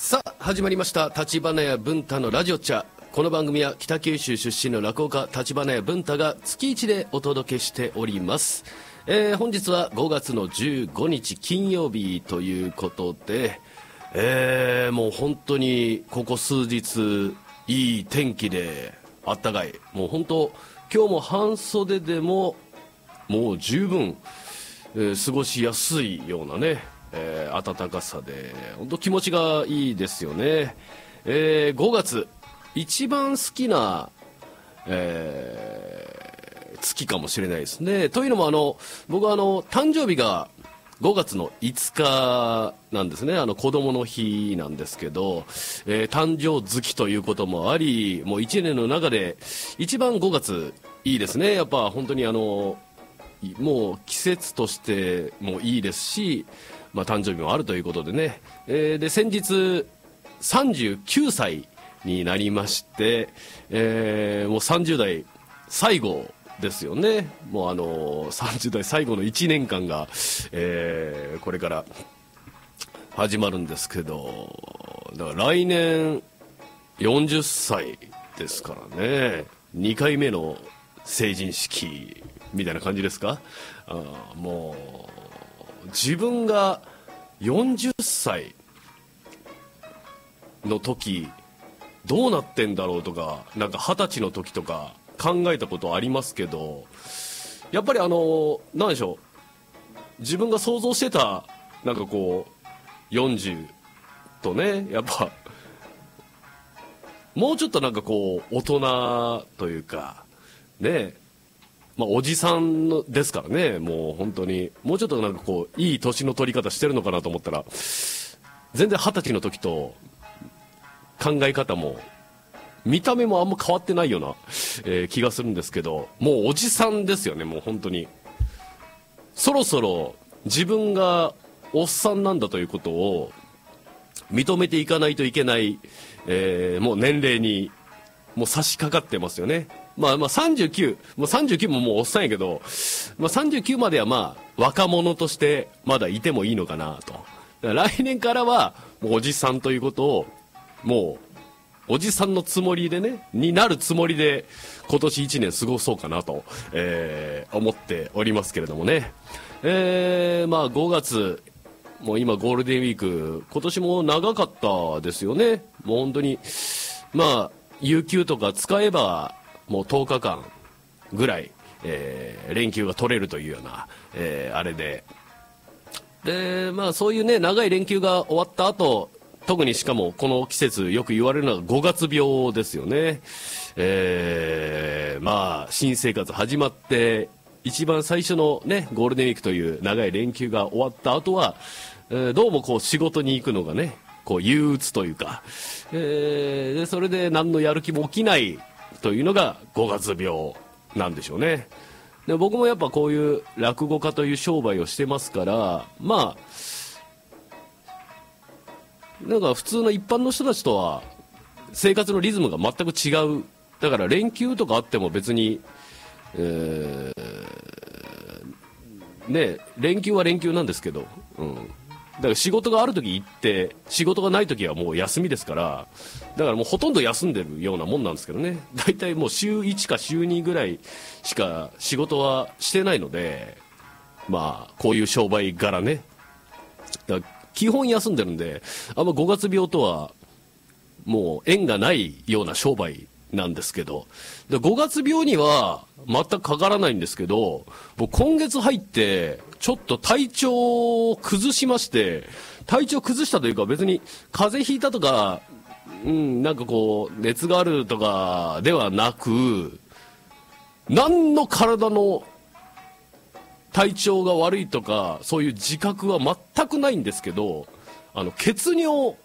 さあ始まりました立花屋文太のラジオチャ。この番組は北九州出身の落語家立花屋文太が月1でお届けしております。本日は5月の15日金曜日ということで、もう本当にここ数日いい天気であったかい、もう本当今日も半袖でももう十分、過ごしやすいようなね、暖かさで本当気持ちがいいですよね。5月一番好きな、月かもしれないですね。というのも僕は誕生日が5月の5日なんですね。子供の日なんですけど、誕生月ということもあり、もう1年の中で一番5月いいですね。やっぱ本当にもう季節としてもいいですし、誕生日もあるということでね、で先日39歳になりまして、もう30代最後ですよね。もう30代最後の1年間が、これから始まるんですけど、だから来年40歳ですからね。2回目の成人式みたいな感じですか。もう自分が40歳の時どうなってんだろうとか、なんか20歳の時とか考えたことありますけど、やっぱりなんでしょう、自分が想像してたなんかこう40とね、やっぱもうちょっとなんかこう大人というかね、おじさんのですからね。もう本当にもうちょっとなんかこういい年の取り方してるのかなと思ったら、全然20歳の時と考え方も見た目もあんま変わってないような、気がするんですけど、もうおじさんですよね。もう本当にそろそろ自分がおっさんなんだということを認めていかないといけない、もう年齢にもう差し掛かってますよね。39、もう39ももうおっさんやけど、39までは若者としてまだいてもいいのかなと。だから来年からはもうおじさんということを、もうおじさんのつもりでね、になるつもりで今年1年過ごそうかなと、思っておりますけれどもね。5月もう今ゴールデンウィーク、今年も長かったですよね。もう本当に有給とか使えばもう10日間ぐらい、連休が取れるというような、あれで、そういうね長い連休が終わった後、特にしかもこの季節よく言われるのが5月病ですよね。新生活始まって一番最初のねゴールデンウィークという長い連休が終わった後は、どうもこう仕事に行くのがねこう憂鬱というか、でそれで何のやる気も起きないというのが5月病なんでしょうね。で僕もやっぱこういう落語家という商売をしてますから、なんか普通の一般の人たちとは生活のリズムが全く違う。だから連休とかあっても別に、連休は連休なんですけど、だから仕事がある時行って仕事がない時はもう休みですから、だからもうほとんど休んでるようなもんなんですけどね。だいたいもう週1か週2ぐらいしか仕事はしてないので、こういう商売柄ね、だから基本休んでるんで、あんま5月病とはもう縁がないような商売なんですけど、で5月病には全くかからないんですけど、僕今月入ってちょっと体調を崩しまして、体調崩したというか別に風邪ひいたとか、なんかこう熱があるとかではなく、何の体の体調が悪いとかそういう自覚は全くないんですけど、血尿